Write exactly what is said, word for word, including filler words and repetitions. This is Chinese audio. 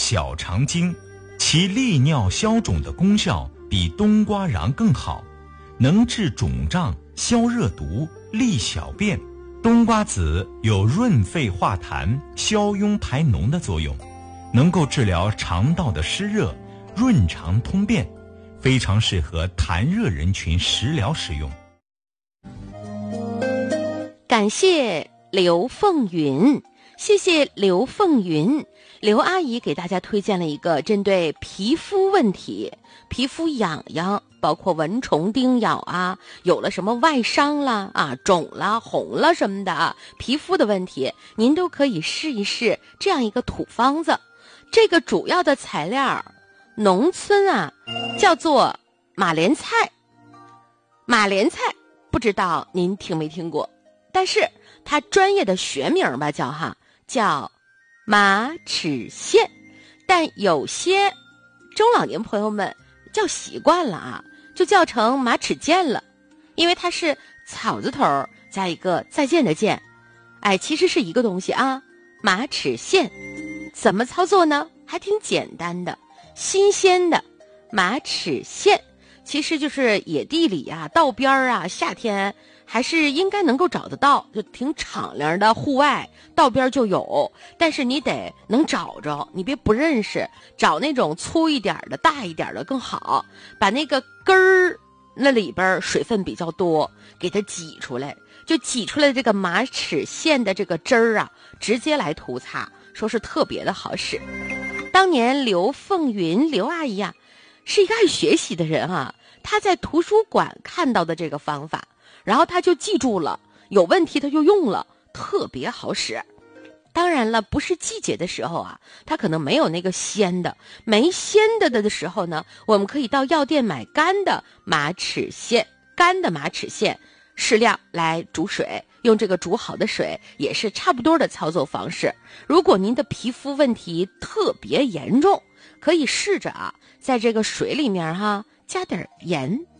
小肠经，其利尿消肿的功效比冬瓜瓤更好，能治肿胀、消热毒、利小便。冬瓜子有润肺化痰、消痈排脓的作用，能够治疗肠道的湿热、润肠通便，非常适合痰热人群食疗使用。 感谢刘凤云，谢谢刘凤云。刘阿姨给大家推荐了一个针对皮肤问题，皮肤痒痒，包括蚊虫叮咬啊，有了什么外伤啦啊，肿了、红了什么的啊，皮肤的问题，您都可以试一试这样一个土方子。这个主要的材料，农村啊叫做马莲菜。马莲菜不知道您听没听过，但是它专业的学名吧叫哈叫马齿苋，但有些中老年朋友们叫习惯了啊，就叫成马齿苋了，因为它是草字头加一个再见的见，哎，其实是一个东西啊。马齿苋怎么操作呢？还挺简单的，新鲜的马齿苋其实就是野地里啊、道边啊，夏天还是应该能够找得到，就挺敞亮的户外道边就有，但是你得能找着，你别不认识，找那种粗一点的、大一点的更好，把那个根儿那里边水分比较多，给它挤出来，就挤出来这个马齿苋的这个汁儿啊，直接来涂擦，说是特别的好使。当年刘凤云刘阿姨啊，是一个爱学习的人啊，她在图书馆看到的这个方法，然后他就记住了，有问题他就用了，特别好使。当然了，不是季节的时候啊，它可能没有那个鲜的，没鲜的的时候呢，我们可以到药店买干的马齿苋，干的马齿苋适量来煮水，用这个煮好的水也是差不多的操作方式。如果您的皮肤问题特别严重，可以试着啊，在这个水里面哈加点盐，